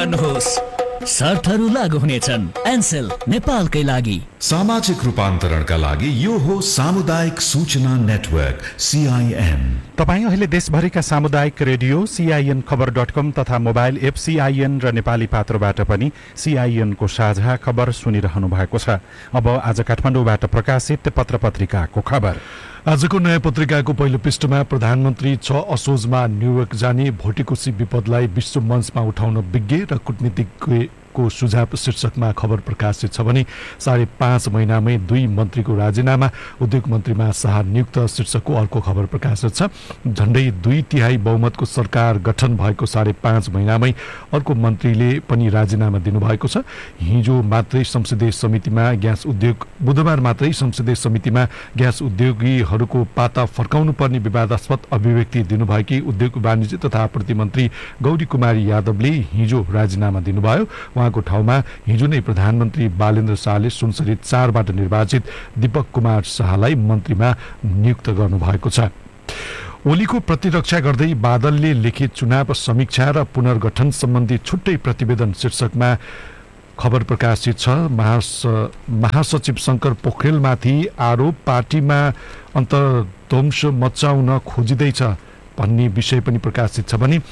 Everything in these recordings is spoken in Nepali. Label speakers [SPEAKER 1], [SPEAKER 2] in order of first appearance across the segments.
[SPEAKER 1] गर्नुहोस्, शर्तहरू लागू हुनेछन्। एनसेल नेपालकै लागि।
[SPEAKER 2] सामाजिक रूपान्तरणका लागि यो हो सामुदायिक सूचना नेटवर्क CIN।
[SPEAKER 3] तपाईँ अहिले देशभरिका सामुदायिक रेडियो CIN खबर.com तथा मोबाइल एप CIN र नेपाली पात्रोबाट पनि CIN को साझा खबर सुनिरहनु भएको छ। अब आज काठमाडौँबाट प्रकाशित पत्रपत्रिकाको खबर।
[SPEAKER 4] आजको नयाँ पत्रिकाको पहिलो पृष्ठमा प्रधानमन्त्री 6 असोजमा न्युयोर्क जाने, भोटेकोसी विपदलाई विश्व मञ्चमा उठाउन विज्ञ र कूटनीतिज्ञको सुझाव शीर्षकमा खबर प्रकाशित छ भने 5.5 महिनामै 2 मन्त्रीको राजीनामा, उद्योग मन्त्रीमा शाह नियुक्त शीर्षकको अर्को खबर प्रकाशित छ। झण्डै 2/3 बहुमतको सरकार गठन भएको 5.5 महिनामै अर्को मन्त्रीले पनि राजीनामा दिनुभएको छ। हिजो मात्रै संसदीय समितिमा ग्यास उद्योग बुधबार मात्रै संसदीय समितिमा ग्यास उद्योगीहरूको पाता फर्काउनु पर्ने विवादास्पद अभिव्यक्ति दिनुभएकी उद्योग वाणिज्य तथा आपूर्ति मन्त्री गौरी कुमारी यादवले हिजो राजीनामा दिनुभयो। उहाँको ठाउँमा हिजो नै प्रधानमन्त्री बालेन्द्र शाहले सुनसरी 4बाट निर्वाचित दीपक कुमार शाहलाई मन्त्रीमा नियुक्त गर्नुभएको छ। ओलीको प्रतिरक्षा गर्दै बादलले लिखित चुनाव समीक्षा र पुनर्गठन सम्बन्धी छुट्टै प्रतिवेदन शीर्षकमा खबर प्रकाशित छ। महासचिव शंकर पोखरेलमाथि आरोप पार्टीमा अन्तर्ध्वंस मचाउन खोजिँदैछ भन्ने विषय पनि प्रकाशित छ भने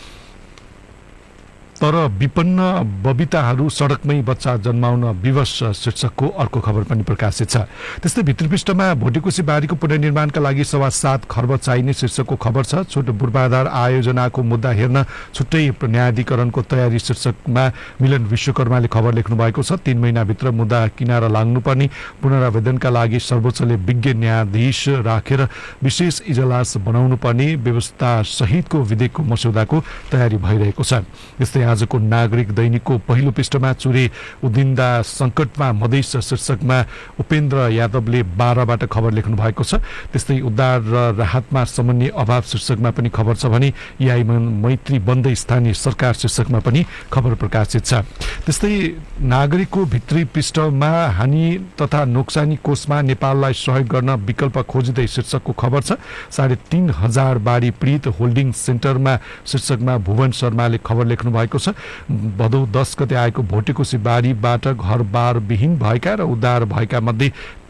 [SPEAKER 4] तर विपन्न बबिताहरू सडकमै बच्चा जन्माउन विवश शीर्षकको अर्को खबर पनि प्रकाशित छ। त्यस्तै भित्री पृष्ठमा भोटेकोसी बारीको पुनर्निर्माणका लागि 7.25 खर्ब चाहिने शीर्षकको खबर छ। छोटो पूर्वाधार आयोजनाको मुद्दा हेर्न छुट्टै न्यायाधिकरणको तयारी शीर्षकमा मिलन विश्वकर्माले खबर लेख्नु भएको छ। 3 महिनाभित्र मुद्दा किनारा लाग्नुपर्ने, पुनरावेदनका लागि सर्वोच्चले विज्ञ न्यायाधीश राखेर विशेष इजलास बनाउनु पर्ने व्यवस्था सहितको विधेयकको मस्यौदाको तयारी भइरहेको छ। त्यस्तै आजको नागरिक दैनिकको पहिलो पृष्ठमा चुरे उदिन्दा सङ्कटमा मधेस शीर्षकमा उपेन्द्र यादवले 12बाट खबर लेख्नु भएको छ। त्यस्तै उद्धार र राहतमा समन्वय अभाव शीर्षकमा पनि खबर छ भने EI मैत्री बन्दै स्थानीय सरकार शीर्षकमा पनि खबर प्रकाशित छ। त्यस्तै नागरिकको भित्री पृष्ठमा हानि तथा नोक्सानी कोषमा नेपाललाई सहयोग गर्न विकल्प खोजिँदै शीर्षकको खबर छ। 3,500 बाढी पीडित होल्डिङ सेन्टरमा शीर्षकमा भुवन शर्माले खबर लेख्नु भएको छ। भदौ 10 गते आएको भोटेकोसी बाढीबाट घरबार विहीन भएका र उद्धार भएका मध्ये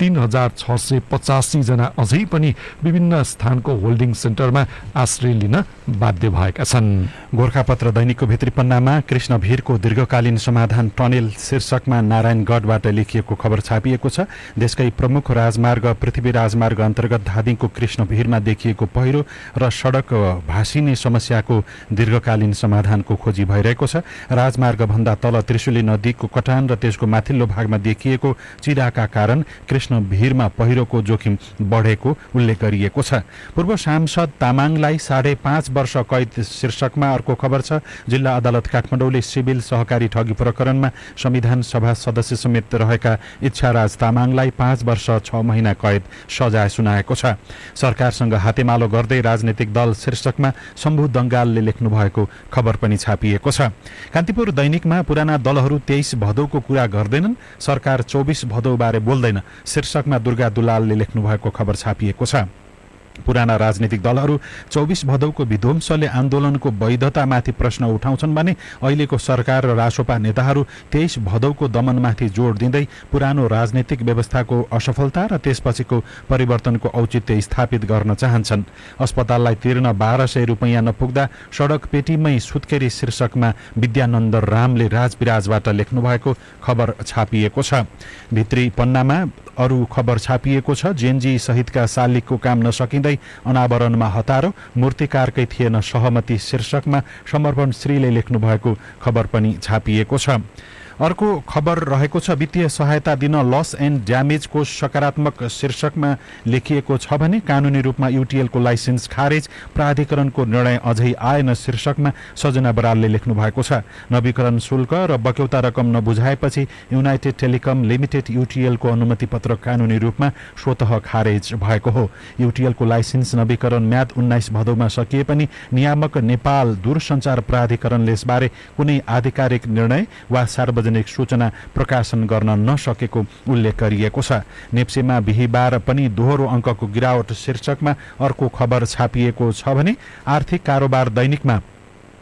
[SPEAKER 4] 3,685 जना अझै पनि विभिन्न स्थानको होल्डिङ सेन्टरमा आश्रय लिन बाध्य भएका छन्।
[SPEAKER 3] गोरखापत्र दैनिकको भित्री पन्नामा कृष्ण भीरको दीर्घकालीन समाधान टनेल शीर्षकमा नारायणगढबाट लेखिएको खबर छापिएको छ। देशकै प्रमुख राजमार्ग पृथ्वी राजमार्ग अन्तर्गत धादिङको कृष्ण भीरमा देखिएको पहिरो र सडक भासिने समस्याको दीर्घकालीन समाधानको खोजी भइरहेको छ। राजमार्ग भन्दा तल त्रिशुली नदीको कटान र त्यसको माथिल्लो भागमा देखिएको चिराका कारण कृष्ण भीरमा पहिरोको जोखिम बढेको उल्लेख गरिएको छ। पूर्व सांसद तामाङलाई 5.5 वर्ष कैद शीर्षकमा अर्को खबर छ। जिल्ला अदालत काठमाडौँले सिभिल सहकारी ठगी प्रकरणमा संविधान सभा सदस्य समेत रहेका इच्छाराज तामाङलाई 5 वर्ष 6 महिना कैद सजाय सुनाएको छ। सरकारसँग हातेमालो गर्दै राजनीतिक दल शीर्षकमा शम्भु दङ्गालले लेख्नु भएको खबर पनि छापिएको छ। कान्तिपुर दैनिकमा पुराना दलहरू 23 भदौको कुरा गर्दैनन्, सरकार 24 भदौबारे बोल्दैन शीर्षकमा दुर्गा दुलालले लेख्नु भएको खबर छापिएको छ। पुराना राजनीतिक दलहरू 24 भदौको विध्वंसले आन्दोलनको वैधतामाथि प्रश्न उठाउँछन् भने अहिलेको सरकार र रासोपा नेताहरू 23 भदौको दमनमाथि जोड दिँदै पुरानो राजनीतिक व्यवस्थाको असफलता र त्यसपछिको परिवर्तनको औचित्य स्थापित गर्न चाहन्छन्। अस्पताललाई तिर्न 1200 रुपैयाँ नपुग्दा सडक पेटीमै सुत्केरी शीर्षकमा विद्यानन्द रामले राजविराजबाट लेख्नु भएको खबर छापिएको छ। भित्री पन्नामा अरू खबर छापिएको छ। जेएनजी सहितका शालिगको काम नसकिँदै अनावरणमा हतारो, मूर्तिकारकै थिएन सहमति शीर्षकमा समर्पण श्रीले लेख्नु भएको खबर पनि छापिएको छ। अर्को खबर रहेको छ वित्तीय सहायता दिन लस एन्ड ड्यामेजको सकारात्मक शीर्षकमा लेखिएको छ भने कानुनी रूपमा युटिएलको लाइसेन्स खारेज, प्राधिकरणको निर्णय अझै आएन शीर्षकमा सजना बरालले लेख्नु भएको छ। नवीकरण शुल्क र बक्यौता रकम नबुझाएपछि युनाइटेड टेलिकम लिमिटेड युटिएलको अनुमति पत्र कानुनी रूपमा स्वतः खारेज भएको हो। युटिएलको लाइसेन्स नवीकरण म्याद 19 भदौमा सकिए पनि नियामक नेपाल दूरसञ्चार प्राधिकरणले यसबारे कुनै आधिकारिक निर्णय वा सार्वजनिक सूचना प्रकाशन गर्न नसकेको उल्लेख गरिएको छ। नेप्सेमा बिहीबार पनि दोहोरो अङ्कको गिरावट शीर्षकमा अर्को खबर छापिएको छ भने आर्थिक कारोबार दैनिकमा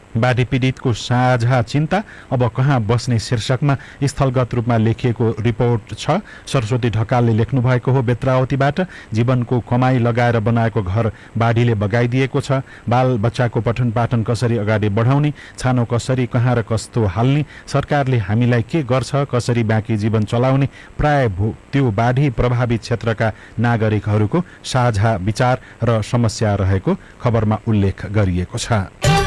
[SPEAKER 3] बाढी पीडितको साझा चिन्ता अब कहाँ बस्ने शीर्षकमा स्थलगत रूपमा लेखिएको रिपोर्ट छ। सरस्वती ढकालले लेख्नु भएको हो। बेत्रावतीबाट जीवनको कमाई लगाएर बनाएको घर बाढीले बगाइदिएको छ। बाल बच्चाको पठन पाठन कसरी अगाडि बढाउने, छानो कसरी कहाँ र कस्तो हाल्ने, सरकारले हामीलाई के गर्छ, कसरी बाँकी जीवन चलाउने, प्राय त्यो बाढी प्रभावित क्षेत्रका नागरिकहरूको साझा विचार र समस्या रहेको खबरमा उल्लेख गरिएको छ।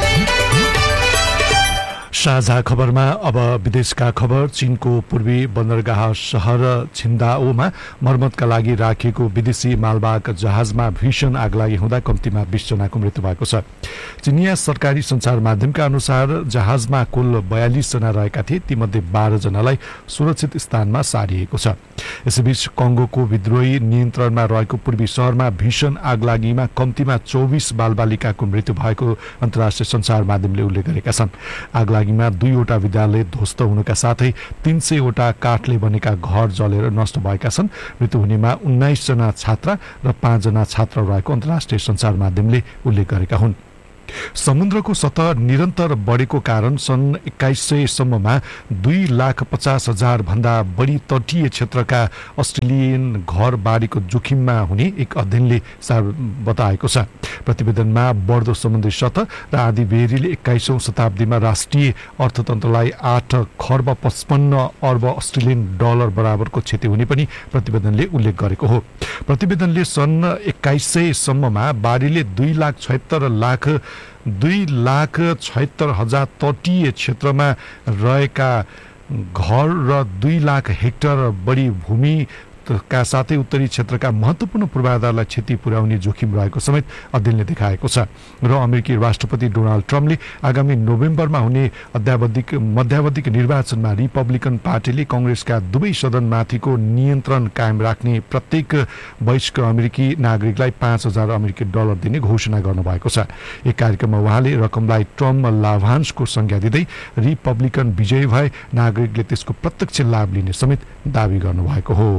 [SPEAKER 4] साझा खबरमा अब विदेशका खबर। चीनको पूर्वी बन्दरगाह शहर छिन्दाओमा मर्मतका लागि राखिएको विदेशी मालवाहक जहाजमा भीषण आगलागी हुँदा कम्तीमा 20 जनाको मृत्यु भएको छ। चिनिया सरकारी सञ्चार माध्यमका अनुसार जहाजमा कुल 42 जना रहेका थिए, तीमध्ये 12 जनालाई सुरक्षित स्थानमा सारिएको छ। यसैबीच कङ्गोको विद्रोही नियन्त्रणमा रहेको पूर्वी शहरमा भीषण आगलागीमा कम्तीमा 24 बालबालिकाको मृत्यु भएको अन्तर्राष्ट्रिय सञ्चार माध्यमले उल्लेख गरेका छन्। आगलागीमा 2वटा विद्यालय ध्वस्त हुनुका साथै 300वटा काठले बनेका घर जलेर नष्ट भएका छन्। मृत्यु हुनेमा 19 जना छात्रा र 5 जना छात्र रहेको अन्तर्राष्ट्रिय सञ्चार माध्यमले उल्लेख गरेका हुन्। समुद्रको सतह निरन्तर बढेको कारण सन् 2100 सम्ममा 2,50,000 भन्दा बढी तटीय क्षेत्रका अस्ट्रेलियन घर बाढीको जोखिममा हुने एक अध्ययनले बताएको छ। प्रतिवेदनमा बढ्दो समुद्री सतह र आँधी बेह्रीले 21औं शताब्दीमा राष्ट्रिय अर्थतन्त्रलाई 8 खर्ब 55 अर्ब अस्ट्रेलियन डलर बराबरको क्षति हुने पनि प्रतिवेदनले उल्लेख गरेको हो। प्रतिवेदनले सन् 2100 सम्ममा बाढीले 2,76,000 तटीय क्षेत्रमा रहेका घर र 2 लाख हेक्टर बढी भूमि का साथै उत्तरी क्षेत्रका महत्त्वपूर्ण पूर्वाधारलाई क्षति पुर्याउने जोखिम रहेको समेत अध्ययनले देखाएको छ। र अमेरिकी राष्ट्रपति डोनाल्ड ट्रम्पले आगामी नोभेम्बरमा हुने मध्यावधिक निर्वाचनमा रिपब्लिकन पार्टीले कङ्ग्रेसका दुवै सदनमाथिको नियन्त्रण कायम राख्ने प्रत्येक वयस्क अमेरिकी नागरिकलाई $5,000 अमेरिकी डलर दिने घोषणा गर्नुभएको छ। एक कार्यक्रममा उहाँले रकमलाई ट्रम्प लाभांशको संज्ञा दिँदै रिपब्लिकन विजयी भए नागरिकले त्यसको प्रत्यक्ष लाभ लिने समेत दावी गर्नुभएको हो।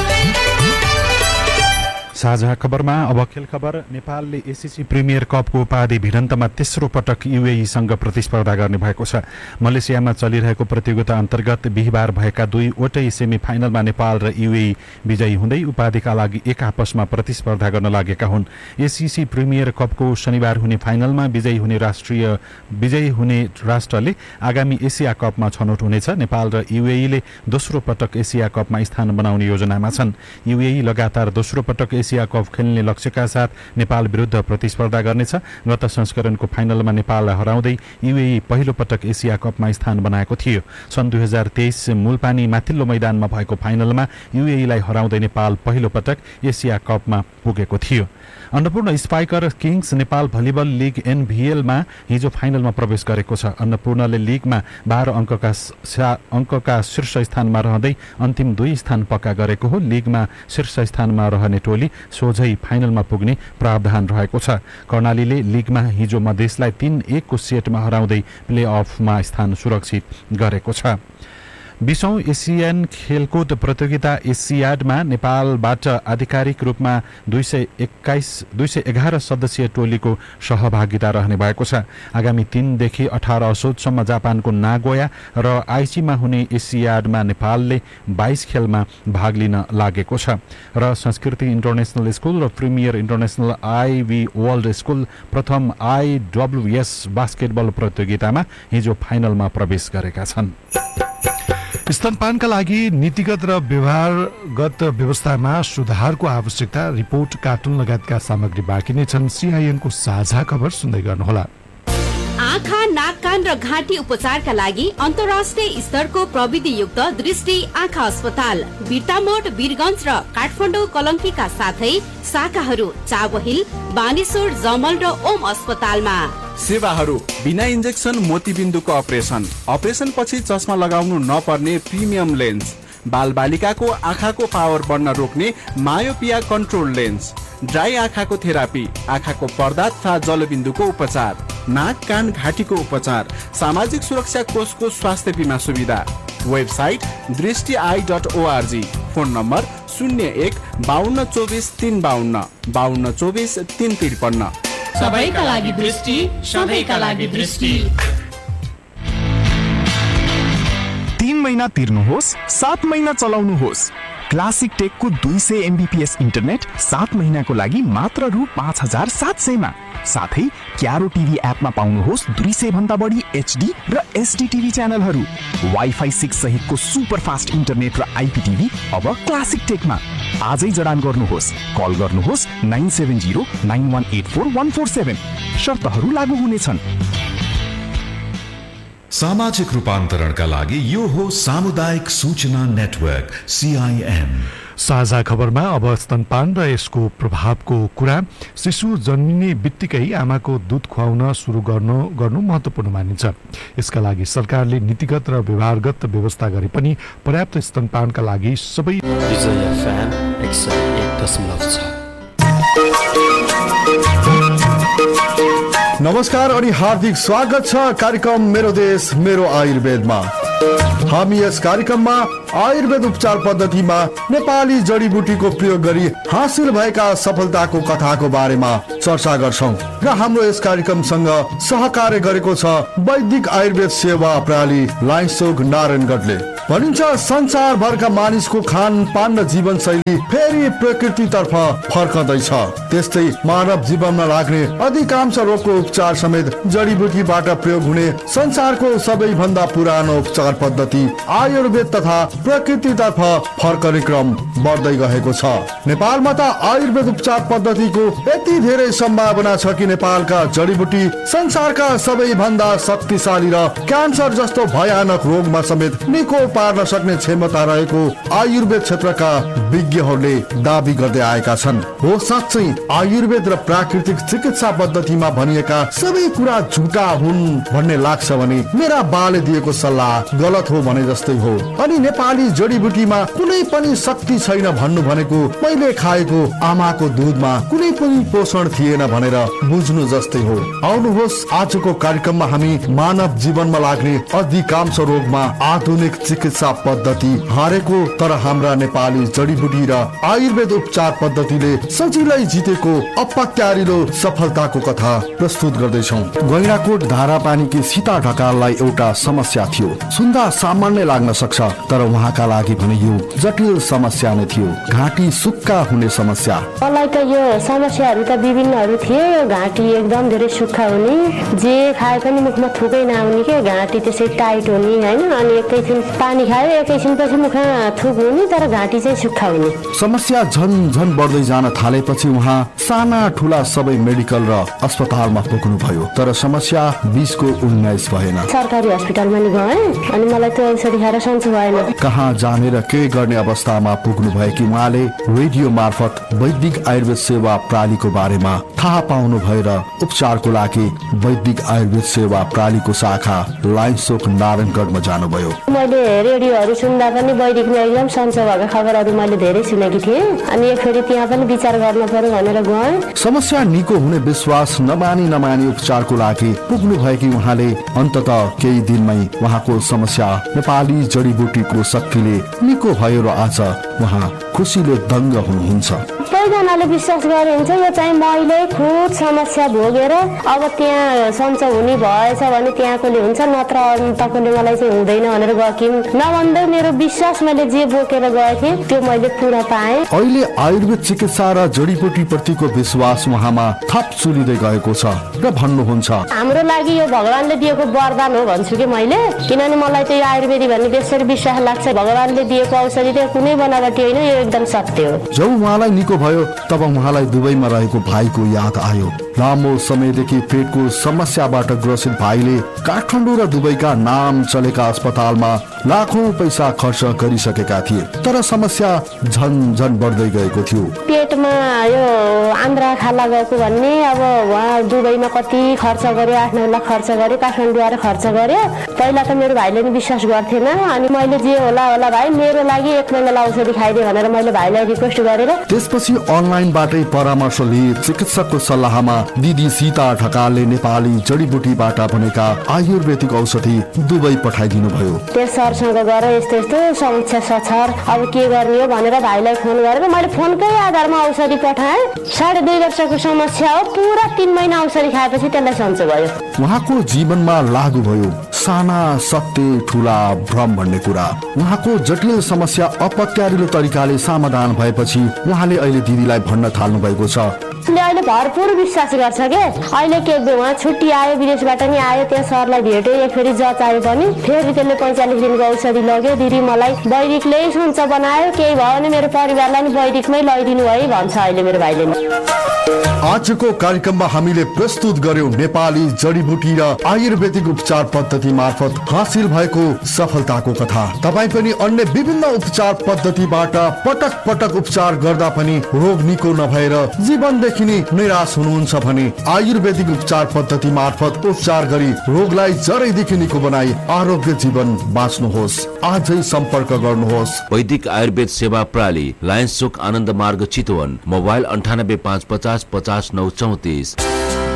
[SPEAKER 3] साझा खबरमा अब खेल खबर। नेपालले एसीसी प्रिमियर कपको उपाधि भिडन्तमा तेस्रो पटक युएईसँग प्रतिस्पर्धा गर्ने भएको छ। मलेसियामा चलिरहेको प्रतियोगिता अन्तर्गत बिहिबार भएका 2वटै सेमी फाइनलमा नेपाल र युएई विजयी हुँदै उपाधिका लागि एक आपसमा प्रतिस्पर्धा गर्न लागेका हुन्। एसीसी प्रिमियर कपको शनिबार हुने फाइनलमा विजयी हुने राष्ट्रले आगामी एसिया कपमा छनौट हुनेछ। नेपाल र युएईले दोस्रो पटक एसिया कपमा स्थान बनाउने योजनामा छन्। युएई लगातार दोस्रो पटक एसिया कप खेल्ने लक्ष्यका साथ नेपाल विरुद्ध प्रतिस्पर्धा गर्नेछ। गत संस्करणको फाइनलमा नेपाललाई हराउँदै युएई पहिलो पटक एसिया कपमा स्थान बनाएको थियो। सन् 2023 मूलपानी माथिल्लो मैदानमा भएको फाइनलमा युएईलाई हराउँदै नेपाल पहिलो पटक एसिया कपमा पुगेको थियो। Annapurna spiker Kings Nepal volleyball league एनभिएलमा हिजो फाइनलमा प्रवेश गरेको छ। अन्नपूर्णले लिगमा 12 अङ्कका शीर्ष स्थानमा रहँदै अन्तिम 2 स्थान पक्का गरेको हो। लिगमा शीर्ष स्थानमा रहने टोली सोझै फाइनलमा पुग्ने प्रावधान रहेको छ। कर्णालीले लिगमा हिजो मधेसलाई 3-1 को सेटमा हराउँदै प्ले अफमा स्थान सुरक्षित गरेको छ। 20औं एसियन खेलकुद प्रतियोगिता एसियाडमा नेपालबाट आधिकारिक रूपमा 211 सदस्यीय टोलीको सहभागिता रहने भएको छ। आगामी 3 देखि 18 असोजसम्म जापानको नागोया र आइचीमा हुने एसियाडमा नेपालले 22 खेलमा भाग लिन लागेको छ। र संस्कृति इन्टरनेसनल स्कुल र premier international Ivy world school प्रथम IWS बास्केटबल प्रतियोगितामा हिजो फाइनलमा प्रवेश गरेका छन्।
[SPEAKER 4] स्तनपानका लागि नीतिगत र व्यवहारगत व्यवस्थामा सुधारको आवश्यकता, रिपोर्ट, कार्टुन लगायतका सामग्री बाँकी नै छन्। सीआईएनको साझा खबर सुन्दै गर्नुहोला।
[SPEAKER 5] आँखा, नाक, कान र घाँटी उपचारका लागि अन्तर्राष्ट्रिय स्तरको प्रविधियुक्त दृष्टि आँखा अस्पताल बिर्तामोड, वीरगञ्ज र काठमाडौँ कलङ्कीका साथै शाखाहरू चाबहिल, बानेश्वर, जमल र ओम अस्पतालमा।
[SPEAKER 6] सेवाहरू बिना इन्जेक्सन मोतीबिन्दुको अपरेसन पछि चस्मा लगाउनु नपर्ने प्रिमियम लेन्स, बालबालिकाको आँखाको पावर बढ्न रोक्ने मायोपिया कन्ट्रोल लेन्स, ड्राई आँखाको थेरापी, आँखाको पर्दा तथा जलबिन्दुको उपचार, नाक, कान, घाँटीको उपचार, सामाजिक सुरक्षा कोषको स्वास्थ्य बिमा सुविधा। Website दृष्टि.org, phone number 01 52 24 352 52 24 353।
[SPEAKER 7] सबैका लागि दृष्टि, सधैँका लागि दृष्टि। महिना तिर्नुहोस्, 7 महिना चलाउनुहोस्। क्लासिक टेकको 200 MBPS इन्टरनेट 7 महिनाको लागि मात्र रु 5700 मा। साथै क्यारो टिभी एपमा पाउनुहोस् 200 भन्दा बढी HD र SD टिभी च्यानलहरू। वाइफाई 6 सहितको सुपर फास्ट इन्टरनेट र IPTV अब क्लासिक टेकमा। आजै जडान गर्नुहोस्। कल गर्नुहोस् 9709184147। शर्तहरू लागू हुनेछन्।
[SPEAKER 2] सामाजिक रूपान्तरणका लागि यो हो सामुदायिक सूचना नेटवर्क CIN।
[SPEAKER 4] साझा खबरमा अब स्तनपान र यसको प्रभावको कुरा। शिशु जन्मिने बित्तिकै आमाको दूध खुवाउन सुरु गर्नु महत्त्वपूर्ण मानिन्छ। यसका लागि सरकारले नीतिगत र व्यवहारगत व्यवस्था गरे पनि पर्याप्त स्तनपानका लागि सबै
[SPEAKER 8] नमस्कार अनि हार्दिक स्वागत छ कार्यक्रम मेरो देश मेरो आयुर्वेदमा। हामी यस कार्यक्रममा आयुर्वेद उपचार पद्धतिमा नेपाली जडीबुटीको प्रयोग गरी हासिल भएका सफलताको कथाको बारेमा चर्चा गर्छौं र हाम्रो यस कार्यक्रमसँग सहकार्य गरेको छ वैदिक आयुर्वेद सेवा प्रणाली लाइन्सोक नारायणगढले। भनिन्छ संसारभरका मानिसको खानपान र जीवनशैली फेरि प्रकृतितर्फ फर्कँदैछ। त्यस्तै मानव जीवनमा लाग्ने अधिकांश रोगको उपचार समेत जडीबुटीबाट प्रयोग हुने संसारको सबैभन्दा पुरानो उपचार पद्धति आयुर्वेद तथा प्रकृतितर्फ फर्कने क्रम बढ्दै गएको छ। नेपालमा त आयुर्वेद उपचार पद्धतिको यति धेरै सम्भावना छ कि नेपालका जडीबुटी संसारका सबैभन्दा शक्तिशाली र क्यान्सर जस्तो भयानक रोगमा समेत निको पार्न सक्ने क्षमता रहेको आयुर्वेद क्षेत्रका विज्ञहरूले दाबी गर्दै आएका छन्। हो साँच्चै आयुर्वेद र प्राकृतिक चिकित्सा पद्धतिमा भनिएका सबै कुरा झुटा हुन् भन्ने लाग्छ भने मेरा बाले दिएको सल्लाह गलत हो भने जस्तै हो। अनि नेपाली जडीबुटीमा कुनै पनि शक्ति छैन भन्नु भनेको मैले खाएको आमाको दूधमा कुनै पनि पोषण थिएन भनेर बुझ्नु जस्तै हो। आउनुहोस् आजको कार्यक्रममा हामी मानव जीवनमा लाग्ने अधिकांश रोगमा आधुनिक चिकित्सा पद्धति हारेको तर हाम्रा नेपाली जडीबुटी र आयुर्वेद उपचार पद्धतिले सजिलै जितेको अपत्यारिलो सफलताको कथा प्रस्तुत गर्दैछौँ। गैंडाकोट धारापानीकी सीता ढकाललाई एउटा समस्या थियो। सुन्दा सामान्य लाग्न सक्छ तर उहाँका लागि भने यो जटिल समस्या नै थियो। घाँटी सुक्खा हुने समस्या।
[SPEAKER 9] मलाई त यो समस्याहरू त विभिन्नहरू थिए। यो घाँटी एकदम धेरै सुक्खा हुने, जे खाए पनि मुखमा थुकै नआउने के, घाँटी त्यसै टाइट हुने हैन, अनि एकैछिन पानी खायो एकैछिनपछि मुखमा थुक हुने तर घाँटी चाहिँ सुक्खा हुने। समस्या
[SPEAKER 8] झन बढ्दै जान थालेपछि उहाँ साना ठुला सबै मेडिकल र अस्पतालमा पुग्नु भयो तर समस्या 20 को 19 भएन।
[SPEAKER 9] सरकारी अस्पतालमा नि गए अनि मलाई त औषधि खाएर सन्चो भएन।
[SPEAKER 8] कहाँ जाने र के गर्ने अवस्थामा पुग्नु भयो कि उहाँले रेडियो मार्फत वैदिक आयुर्वेद सेवा प्रणालीको बारेमा थाहा पाउनु भएर उपचारको लागि वैदिक आयुर्वेद सेवा प्रणालीको शाखा लाइन्सोक नारायणगढमा जानुभयो।
[SPEAKER 9] मैले रेडियोहरू सुन्दा पनि वैदिकमा एकदम सन्चो भएको खबरहरू मैले धेरै सुनेकी थिएँ अनि एकचोटि त्यहाँ पनि विचार गर्न पर्यो भनेर गएँ।
[SPEAKER 8] समस्या निको हुने विश्वास नमानी उपचारको लागि पुग्नु भएकी उहाँले अन्ततः केही दिनमै उहाँको समस्या नेपाली जडीबुटीको शक्तिले निको भयो र आज उहाँ खुसीले दङ्ग हुनुहुन्छ।
[SPEAKER 9] सबैजनाले विश्वास गरे हुन्छ यो चाहिँ मैले खुद समस्या भोगेर अब त्यहाँ सन्चो हुने भएछ भने त्यहाँकोले हुन्छ नत्र अन्तकोले मलाई चाहिँ हुँदैन भनेर गएकी नभन्दै मेरो विश्वास मैले जे बोकेर गएँ त्यो मैले पुरा पाएँ।
[SPEAKER 8] अहिले आयुर्वेद चिकित्सा र जडीबुटी प्रतिको विश्वास उहाँमा थप चुलिँदै गएको छ र भन्नुहुन्छ
[SPEAKER 9] हाम्रो लागि यो भगवानले दिएको वरदान हो भन्छु कि मैले, किनभने मलाई चाहिँ आयुर्वेदी भन्ने त्यसरी विश्वास लाग्छ भगवानले दिएको औषधि त कुनै बनावटी होइन, यो एकदम सत्य हो।
[SPEAKER 8] जब उहाँलाई निको भयो तब उहाँलाई दुबईमा रहेको भाइको याद आयो। लामो समयदेखि पेटको समस्याबाट ग्रसित भाइले काठमाडौँ र दुबईका नाम चलेका अस्पतालमा लाखौं पैसा खर्च गरिसकेका थिए तर समस्या झन बढ्दै गएको थियो।
[SPEAKER 9] पेटमा यो आन्द्रा खाला गएको भन्ने अब उहाँ दुबईमा कति खर्च गर्यो, 8-9 लाख खर्च गर्यो, काठमाडौँ आएर खर्च गर्यो। पहिला त मेरो भाइले नि विश्वास गर्थेन अनि मैले जे होला भाइ मेरो लागि 1 महिना औषधि खाइदे भनेर मैले भाइलाई रिक्वेस्ट गरेर
[SPEAKER 8] त्यसपछि अनलाइनबाटै परामर्श लिए चिकित्सकको सल्लाहमा दिदी सीता ढकालले नेपाली जडीबुटीबाट बनेका आयुर्वेदिक औषधि दुबई पठाइदिनु भयो।
[SPEAKER 9] त्यस सरसँग गएर यस्तो समस्या छ अब के गर्ने हो भनेर भाइलाई फोन गरेर मैले फोनकै आधारमा औषधि पठाएँ। 2.5 वर्षको समस्या हो, पुरा 3 महिना औषधि खाएपछि त्यसलाई सन्चो भयो।
[SPEAKER 8] उहाँको जीवनमा लागू भयो साना सत्य ठुला भ्रम भन्ने कुरा। उहाँको जटिल समस्या अपत्यारिलो तरिकाले समाधान भएपछि उहाँले अहिले दिदीलाई भन्न थाल्नु भएको छ।
[SPEAKER 9] अहिले भरपुर विश्वास गर्छ के। अहिले के उहाँ छुट्टी आयो, विदेशबाट नि आयो, त्यहाँ सरलाई भेट्यो, एक फेरि जच आयो पनि फेरि त्यसले 45 दिनको औषधि लग्यो। दिदी मलाई वैदिकले सन्चो बनायो, केही भयो भने मेरो परिवारलाई नि वैदिकमै लैदिनु है भन्छ अहिले मेरो भाइले।
[SPEAKER 8] आजको कार्यक्रममा हामीले प्रस्तुत गर्यौं नेपाली जडीबुटी र आयुर्वेदिक उपचार पद्धति मार्फत हासिल भएको सफलताको कथा। तपाईँ पनि अन्य विभिन्न उपचार पद्धतिबाट पटक पटक उपचार गर्दा पनि रोग निको नभएर जीवनदेखि नै निराश हुनुहुन्छ भने आयुर्वेदिक उपचार पद्धति मार्फत उपचार गरी रोगलाई जरैदेखि निको बनाई आरोग्य जीवन बाँच्नुहोस्। आजै सम्पर्क गर्नुहोस्।
[SPEAKER 10] वैदिक आयुर्वेद सेवा प्रणाली, लायन्स चोक, आनन्द मार्ग, चितवन। मोबाइल 98 550 50 934।